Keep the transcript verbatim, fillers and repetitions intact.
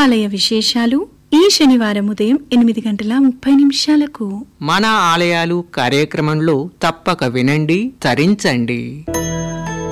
ఆలయ విశేషాలు ఈ శనివారం ఉదయం ఎనిమిది గంటల ముప్పై నిమిషాలకు మన ఆలయాలు కార్యక్రమంలో తప్పక వినండి, తరించండి.